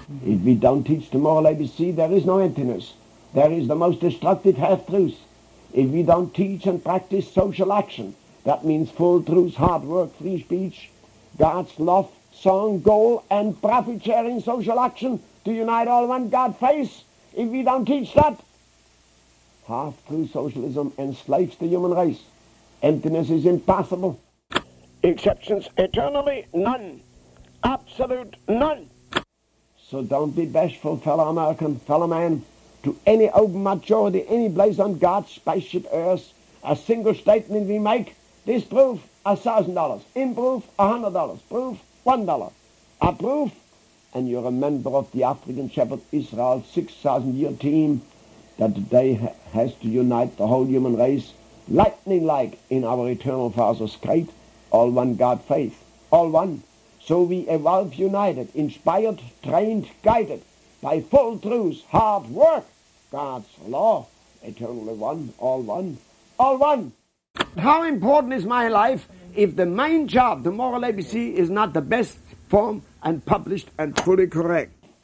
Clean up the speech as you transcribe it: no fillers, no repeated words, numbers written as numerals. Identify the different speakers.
Speaker 1: If we don't teach the moral ABC, there is no emptiness. There is the most destructive half-truth. If we don't teach and practice social action, that means full truth, hard work, free speech, God's love, song, goal, and profit-sharing social action to unite all one God face. If we don't teach that, half-truth socialism enslaves the human race. Emptiness is impossible. Exceptions eternally none. Absolute none. So don't be bashful, fellow American, fellow man. To any open majority, any place on God's spaceship Earth, a single statement we make, disproof $1,000, improve $100, proof $1. Approve, and you're a member of the African Shepherd Israel 6,000-year team that today has to unite the whole human race, lightning-like in our eternal Father's great, all one God faith, all one. So we evolve united, inspired, trained, guided by full truth, hard work, God's law, eternally one, all one, all one. How important is my life if the main job, the moral ABC, is not the best form and published and fully correct?